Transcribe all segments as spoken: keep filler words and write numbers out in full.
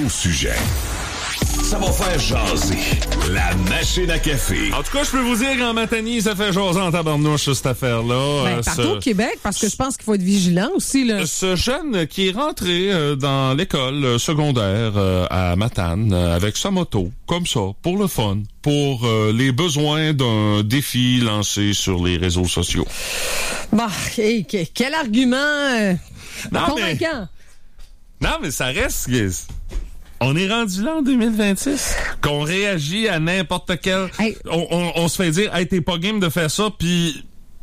gros sujets. Ça va faire jaser. La machine à café. En tout cas, je peux vous dire qu'en Matanie, ça fait jaser en tabarnouche, cette affaire-là. Ben, Euh, partout ce- au Québec, parce que je pense qu'il faut être vigilant aussi, là. Ce jeune qui est rentré euh, dans l'école euh, secondaire euh, à Matane euh, avec sa moto, comme ça, pour le fun, pour euh, les besoins d'un défi lancé sur les réseaux sociaux. Bah, hey, que- quel argument euh, Non, convaincant. Non, mais ça reste... On est rendu là en deux mille vingt-six, qu'on réagit à n'importe quel... Hey. On, on, on se fait dire, hey, t'es pas game de faire ça, puis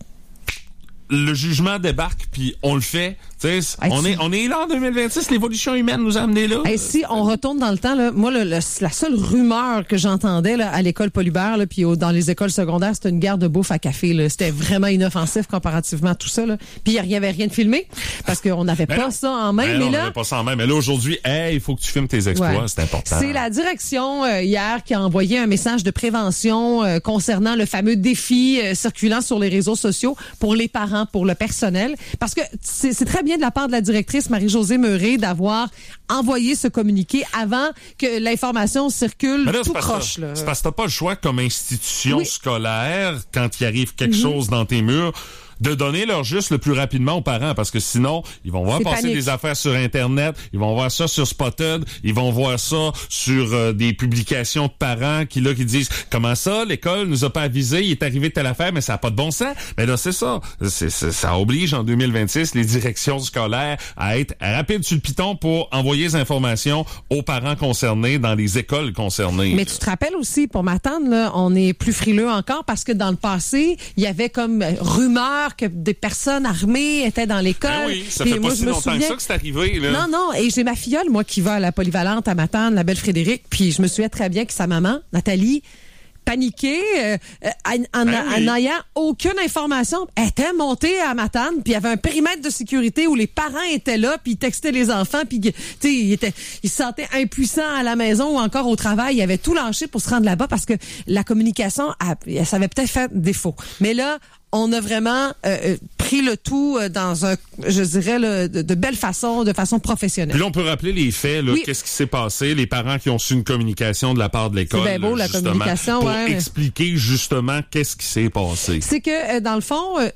le jugement débarque, puis on le fait. Tu sais, Hey, on, tu- est, on est là en deux mille vingt-six, l'évolution humaine nous a amenés là. Hey, si on retourne dans le temps, là, moi, le, le- la seule rumeur que j'entendais là, à l'école Paul-Hubert, là, puis au- dans les écoles secondaires, c'était une guerre de bouffe à café. Là. C'était vraiment inoffensif comparativement à tout ça. Là. Puis il n'y avait rien de filmé, parce qu'on n'avait Ben pas non. ça en main. Ben mais non, on là, avait pas ça en main. Mais là, aujourd'hui, hey, il faut que tu filmes tes exploits, Ouais. c'est important. C'est la direction euh, hier qui a envoyé un message de prévention euh, concernant le fameux défi euh, circulant sur les réseaux sociaux pour les parents, pour le personnel. Parce que c'est c'est très bien de la part de la directrice Marie-Josée Meuret d'avoir envoyé ce communiqué avant que l'information circule Mais là, c'est tout parce croche. que- Là. C'est parce que t'as pas le choix comme institution Oui. scolaire, quand il arrive quelque Mhm. chose dans tes murs, de donner leur juste le plus rapidement aux parents, parce que sinon, ils vont voir C'est passer panique. des affaires sur Internet, ils vont voir ça sur Spotted, ils vont voir ça sur euh, des publications de parents qui là qui disent comment ça, l'école nous a pas avisé, il est arrivé telle affaire, mais ça a pas de bon sens. Mais là, c'est ça. C'est, c'est- ça oblige en deux mille vingt-six les directions scolaires à être rapides sur le piton pour envoyer les informations aux parents concernés dans les écoles concernées. Mais tu te rappelles aussi, pour m'attendre, là, on est plus frileux encore parce que dans le passé, il y avait comme euh, rumeur que des personnes armées étaient dans l'école. Ben oui, ça Puis fait moi, pas je si me longtemps souviens- que ça que c'est arrivé, là. Non, non, et j'ai ma filleule, moi, qui va à la polyvalente à Matane, la belle Frédéric, puis je me souviens très bien que sa maman, Nathalie, paniquée, euh, euh, en en- Ben oui. en n'ayant aucune information, elle était montée à Matane, puis il y avait un périmètre de sécurité où les parents étaient là, puis ils textaient les enfants, puis tu sais, ils étaient, ils se sentaient impuissants à la maison ou encore au travail, ils avaient tout lâché pour se rendre là-bas parce que la communication, a- ça avait peut-être fait défaut. Mais là, on a vraiment euh, euh, pris le tout euh, dans un, je dirais, là, de, de belle façon, de façon professionnelle. Puis là, on peut rappeler les faits, là, Oui. qu'est-ce qui s'est passé, les parents qui ont su une communication de la part de l'école. C'est bien beau, là, la justement, communication, pour ouais, mais- expliquer justement qu'est-ce qui s'est passé. C'est que, euh, dans le fond, euh,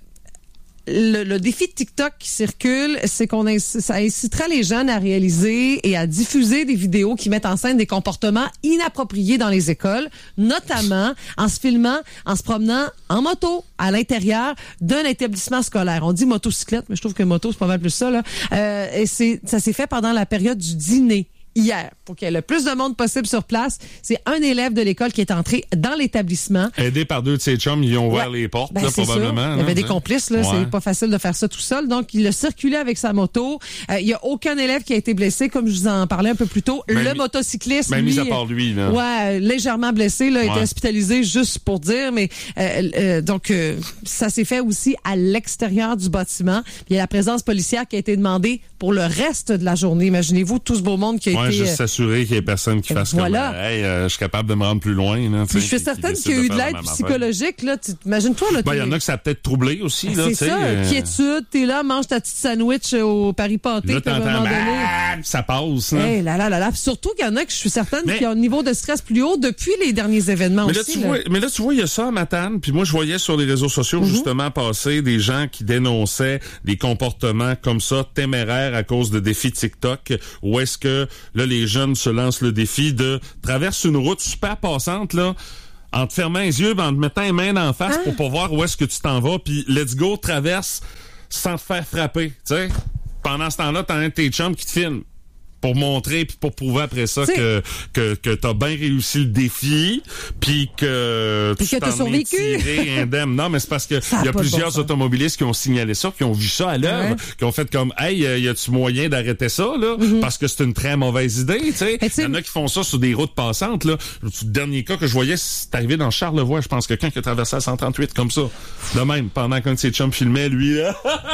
le, le défi de TikTok qui circule, c'est qu'on inc- ça incitera les jeunes à réaliser et à diffuser des vidéos qui mettent en scène des comportements inappropriés dans les écoles, notamment en se filmant, en se promenant en moto à l'intérieur d'un établissement scolaire. On dit motocyclette, mais je trouve que moto, c'est pas mal plus ça, là. Euh, et c'est, ça s'est fait pendant la période du dîner. Hier, pour qu'il y ait le plus de monde possible sur place, c'est un élève de l'école qui est entré dans l'établissement. Aidé par deux de ses chums, ils ont ouvert Ouais. les portes, Ben, là, c'est probablement. sûr. Il y avait là, des hein. complices, là. Ouais. C'est pas facile de faire ça tout seul. Donc, il a circulé avec sa moto. Euh, il y a aucun élève qui a été blessé, comme je vous en parlais un peu plus tôt. Ben, le mi- motocycliste, Ben, lui, mis à part lui, là. ouais, légèrement blessé, là, a été Ouais. hospitalisé juste pour dire. Mais euh, euh, donc, euh, ça s'est fait aussi à l'extérieur du bâtiment. Il y a la présence policière qui a été demandée pour le reste de la journée. Imaginez-vous tout ce beau monde qui a Ouais, été. juste euh, s'assurer qu'il y ait personne qui fasse voilà. comme euh, hey, euh, je suis capable de me rendre plus loin. Là, tu Puis sais, je suis qui- certaine qui qu'il y a eu décide de faire l'aide la même affaire. psychologique, là. Tu imagine-toi, là. Ben, il y t'es- en a que ça a peut-être troublé aussi. Là, C'est tu sais, ça, euh, quiétude, t'es là, mange ta petite sandwich au Paris Pâté, Là, puis à un t'entends, moment donné. ah, ça passe. Hein. Hey, là, là, là, là. Puis surtout qu'il y en a que je suis certaine Mais- qui ont un niveau de stress plus haut depuis les derniers événements Mais là, aussi. tu là. vois, mais là, tu vois, il y a ça à Matane. Puis moi, je voyais sur les réseaux sociaux, Mhm. justement, passer des gens qui dénonçaient des comportements comme ça, téméraires à cause de défis TikTok, où est-ce que, là, les jeunes se lancent le défi de traverser une route super passante, là, en te fermant les yeux, en te mettant les mains en face Ah. pour pas voir où est-ce que tu t'en vas, puis let's go, traverse sans te faire frapper, tu sais. Pendant ce temps-là, t'as un de tes chums qui te filme. Pour montrer puis pour prouver après ça T'sais, que que que t'as bien réussi le défi puis que Puis tu que t'as t'en es survécu. tiré indemne. Non, mais c'est parce que Ça a il y a pas de plusieurs bon sens. automobilistes qui ont signalé ça, qui ont vu ça à l'œuvre, Ouais. qui ont fait comme hey, euh, y a-tu moyen d'arrêter ça là parce que c'est une très mauvaise idée, tu sais. Mais tu sais- Il y en a qui font ça sur des routes passantes là. Le dernier cas que je voyais, c'est arrivé dans Charlevoix, je pense quelqu'un qui a traversé la cent trente-huit comme ça. De même pendant qu'un de ses chums filmait lui là.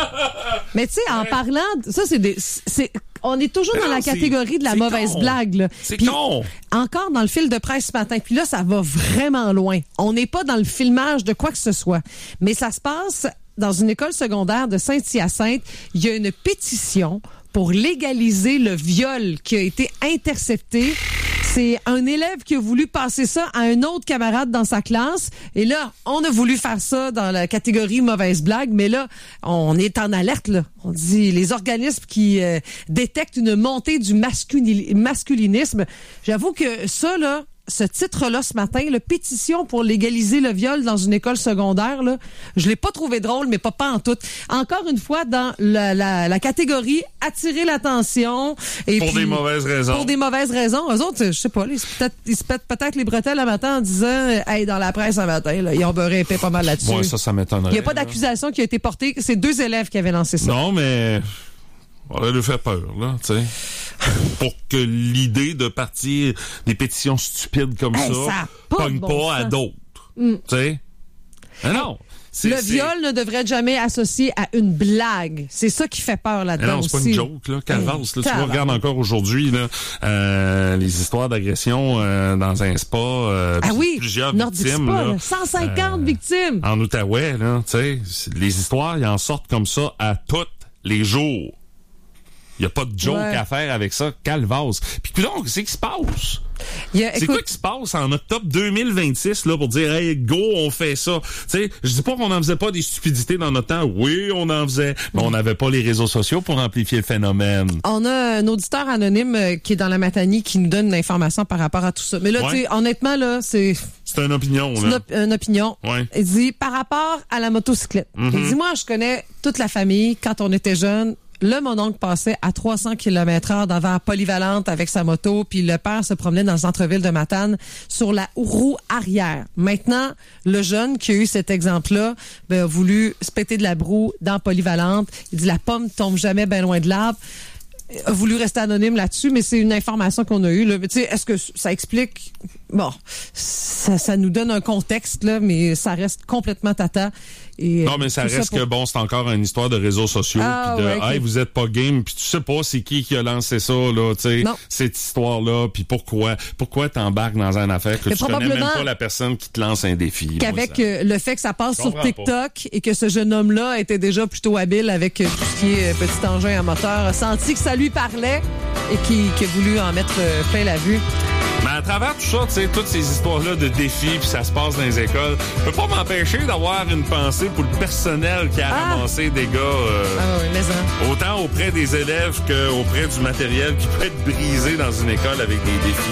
Mais tu sais, en parlant, de- ça c'est des, c'est, on est toujours Mais dans non, la c'est- catégorie de la c'est mauvaise con. blague. Là. C'est Puis, con. Encore dans le fil de presse ce matin. Puis là, ça va vraiment loin. On n'est pas dans le filmage de quoi que ce soit. Mais ça se passe dans une école secondaire de Saint-Hyacinthe. Il y a une pétition pour légaliser le viol qui a été intercepté. C'est un élève qui a voulu passer ça à un autre camarade dans sa classe. Et là, on a voulu faire ça dans la catégorie mauvaise blague. Mais là, on est en alerte, là. On dit les organismes qui euh, détectent une montée du masculi- masculinisme. J'avoue que ça, là, ce titre-là ce matin, le pétition pour légaliser le viol dans une école secondaire, là, je l'ai pas trouvé drôle, mais pas pas en tout. Encore une fois, dans la, la, la catégorie attirer l'attention et pour puis, des mauvaises raisons. Pour des mauvaises raisons. Eux autres, je sais pas, ils se peut-être, ils se pètent peut-être les bretelles le matin en disant, hey, dans la presse un matin, là, ils ont beurré épais pas mal là-dessus. Moi, ça, ça m'étonnerait. Il n'y a pas d'accusation qui a été portée. C'est deux élèves qui avaient lancé ça. Non, mais on aurait lui fait peur, là, tu sais. Pour que l'idée de partir des pétitions stupides comme hey, ça, ça pogne bon pas sens. à d'autres. Mm. Tu sais? Mais non. C'est, le c'est... viol ne devrait être jamais associé à une blague. C'est ça qui fait peur là-dedans. Mais non, c'est aussi. pas une joke, là. Calvas, hey, là. Tu vois, regarde encore aujourd'hui, là, euh, les histoires d'agression euh, dans un spa. Euh, ah oui, plusieurs Nordic victimes. Spa, là, cent cinquante euh, victimes. En Outaouais, là. Tu sais, les histoires, ils en sortent comme ça à tous les jours. Il n'y a pas de joke ouais. à faire avec ça, calvas. Puis donc, c'est qui se passe? Yeah, c'est écoute, quoi qui se passe en octobre deux mille vingt-six là pour dire hey go on fait ça. Tu sais, je dis pas qu'on n'en faisait pas des stupidités dans notre temps. Oui, on en faisait, mais on n'avait pas les réseaux sociaux pour amplifier le phénomène. On a un auditeur anonyme euh, qui est dans la Matanie qui nous donne l'information par rapport à tout ça. Mais là, ouais. tu sais, honnêtement là, c'est c'est une opinion. C'est là. Une, op- une opinion. Ouais. Il dit par rapport à la motocyclette. Mm-hmm. Il dit moi, je connais toute la famille quand on était jeunes. Là, mon oncle passait à trois cents kilomètres heure devant Polyvalente avec sa moto, puis le père se promenait dans le centre-ville de Matane sur la roue arrière. Maintenant, le jeune qui a eu cet exemple-là ben, a voulu se péter de la broue dans Polyvalente. Il dit la pomme tombe jamais bien loin de l'arbre. A voulu rester anonyme là-dessus, mais c'est une information qu'on a eue. Là. Tu sais, est-ce que ça explique? Bon, ça, ça nous donne un contexte, là, mais ça reste complètement tata. Et non, mais ça reste ça pour... que, bon, c'est encore une histoire de réseaux sociaux. Ah, puis de, ouais, okay. hey, vous êtes pas game, puis tu sais pas c'est qui qui a lancé ça, là, tu sais, cette histoire-là, puis pourquoi, pourquoi t'embarques dans une affaire que mais tu connais même pas la personne qui te lance un défi. Qu'avec moi, euh, le fait que ça passe sur TikTok pas. Et que ce jeune homme-là était déjà plutôt habile avec euh, tout ce qui est euh, petit engin à moteur, a senti que ça lui parlait et qui, qui a voulu en mettre euh, plein la vue. Mais à travers tout ça, tu sais, toutes ces histoires-là de défis, puis ça se passe dans les écoles, je peux pas m'empêcher d'avoir une pensée pour le personnel qui a ah. ramassé des gars, euh, ah oui, mais ça. autant auprès des élèves qu'auprès du matériel qui peut être brisé dans une école avec des défis.